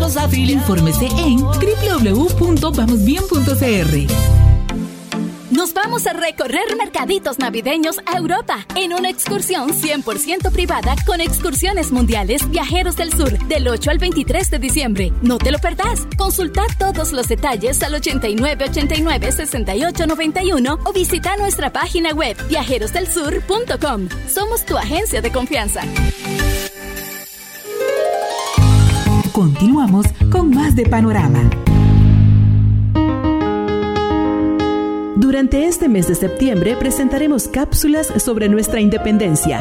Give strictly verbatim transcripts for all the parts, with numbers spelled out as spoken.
nuestros afiliados. Infórmese en doble u doble u doble u punto vamos bien punto c r. Nos vamos a recorrer mercaditos navideños a Europa en una excursión cien por ciento privada con Excursiones Mundiales Viajeros del Sur del ocho al veintitrés de diciembre. No te lo perdás. Consulta todos los detalles al ochenta y nueve ochenta y nueve sesenta y ocho noventa y uno o visita nuestra página web viajeros del sur punto com. Somos tu agencia de confianza. Continuamos con más de Panorama. Durante este mes de septiembre presentaremos cápsulas sobre nuestra independencia.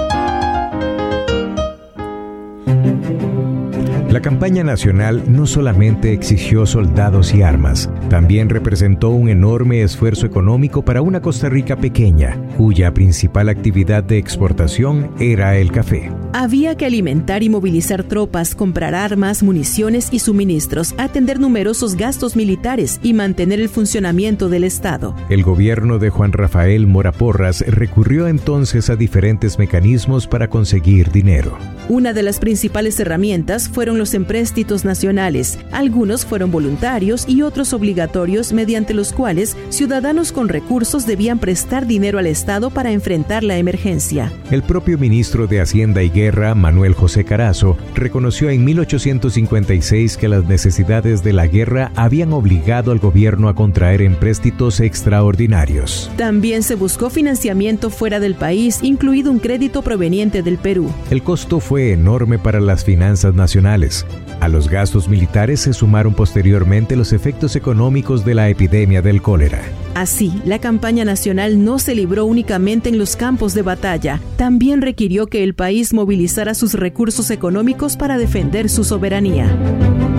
La campaña nacional no solamente exigió soldados y armas, también representó un enorme esfuerzo económico para una Costa Rica pequeña, cuya principal actividad de exportación era el café. Había que alimentar y movilizar tropas, comprar armas, municiones y suministros, atender numerosos gastos militares y mantener el funcionamiento del Estado. El gobierno de Juan Rafael Mora Porras recurrió entonces a diferentes mecanismos para conseguir dinero. Una de las principales herramientas fueron los empréstitos nacionales. Algunos fueron voluntarios y otros obligatorios, mediante los cuales ciudadanos con recursos debían prestar dinero al Estado para enfrentar la emergencia. El propio ministro de Hacienda y Guerra, Manuel José Carazo, reconoció en mil ochocientos cincuenta y seis que las necesidades de la guerra habían obligado al gobierno a contraer empréstitos extraordinarios. También se buscó financiamiento fuera del país, incluido un crédito proveniente del Perú. El costo fue enorme para las finanzas nacionales. A los gastos militares se sumaron posteriormente los efectos económicos de la epidemia del cólera. Así, la campaña nacional no se libró únicamente en los campos de batalla, también requirió que el país movilizara sus recursos económicos para defender su soberanía.